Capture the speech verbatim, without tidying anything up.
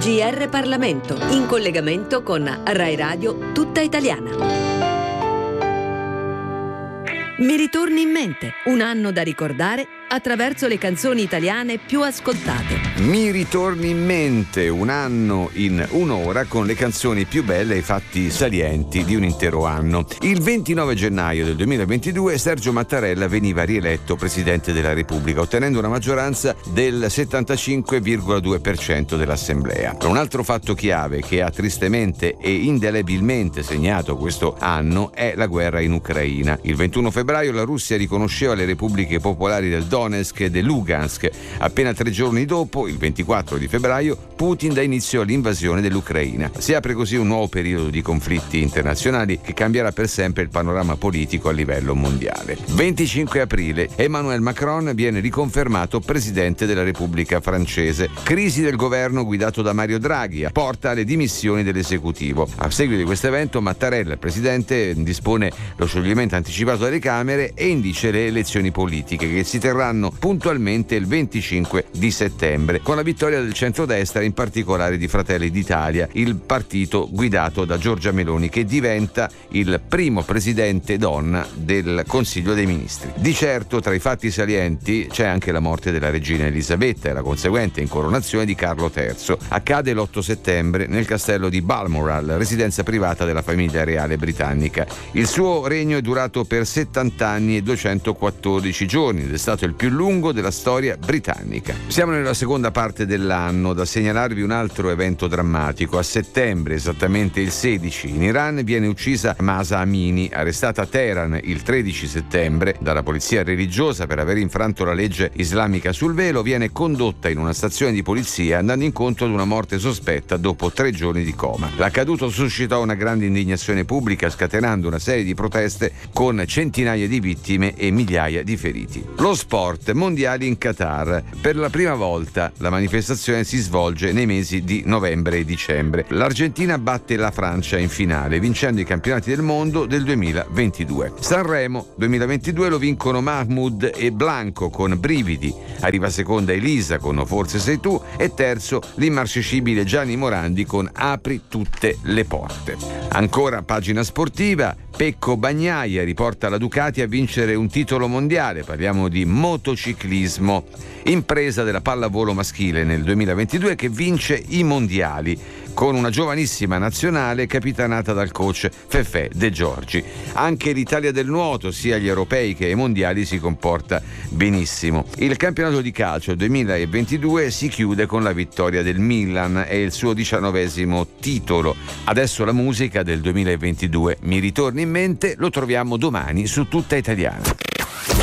G R Parlamento, in collegamento con Rai Radio Tutta Italiana. Mi ritorni in mente, un anno da ricordare attraverso le canzoni italiane più ascoltate. Mi ritorni in mente, un anno in un'ora con le canzoni più belle e i fatti salienti di un intero anno. Il ventinove gennaio del duemilaventidue Sergio Mattarella veniva rieletto Presidente della Repubblica, ottenendo una maggioranza del settantacinque virgola due per cento dell'Assemblea. Un altro fatto chiave che ha tristemente e indelebilmente segnato questo anno è la guerra in Ucraina. Il ventuno febbraio la Russia riconosceva le repubbliche popolari del Donetsk e del Lugansk. Appena tre giorni dopo, il ventiquattro di febbraio, Putin dà inizio all'invasione dell'Ucraina. Si apre così un nuovo periodo di conflitti internazionali che cambierà per sempre il panorama politico a livello mondiale. venticinque aprile, Emmanuel Macron viene riconfermato Presidente della Repubblica Francese. Crisi del governo guidato da Mario Draghi porta alle dimissioni dell'esecutivo. A seguito di questo evento, Mattarella, Presidente, dispone lo scioglimento anticipato delle Camere e indice le elezioni politiche che si terranno puntualmente il venticinque di settembre, con la vittoria del centrodestra, in particolare di Fratelli d'Italia, il partito guidato da Giorgia Meloni, che diventa il primo presidente donna del Consiglio dei Ministri. Di certo, tra i fatti salienti c'è anche la morte della regina Elisabetta e la conseguente incoronazione di Carlo terzo. Accade l'otto settembre nel castello di Balmoral, residenza privata della famiglia reale britannica. Il suo regno è durato per settanta anni e duecentoquattordici giorni ed è stato il più lungo della storia britannica. Siamo nella seconda parte dell'anno, da segnalarvi un altro evento drammatico. A settembre, esattamente il sedici, in Iran viene uccisa Mahsa Amini, arrestata a Teheran il tredici settembre dalla polizia religiosa per aver infranto la legge islamica sul velo. Viene condotta in una stazione di polizia andando incontro ad una morte sospetta dopo tre giorni di coma. L'accaduto suscitò una grande indignazione pubblica, scatenando una serie di proteste con centinaia di vittime e migliaia di feriti. Lo sport, mondiali in Qatar. Per la prima volta la manifestazione si svolge nei mesi di novembre e dicembre. L'Argentina batte la Francia in finale, vincendo i campionati del mondo del duemilaventidue. Sanremo duemilaventidue lo vincono Mahmood e Blanco con Brividi. Arriva seconda Elisa con Forse sei tu e terzo l'immarcescibile Gianni Morandi con Apri tutte le porte. Ancora pagina sportiva. Pecco Bagnaia riporta la Ducati a vincere un titolo mondiale. Parliamo di motociclismo, impresa della pallavolo maschile nel duemilaventidue che vince i mondiali con una giovanissima nazionale capitanata dal coach Fefè De Giorgi. Anche l'Italia del nuoto, sia agli europei che ai mondiali, si comporta benissimo. Il campionato di calcio duemilaventidue si chiude con la vittoria del Milan e il suo diciannovesimo titolo. Adesso la musica del duemilaventidue. Mi ritorni in mente, lo troviamo domani su Tutta Italiana.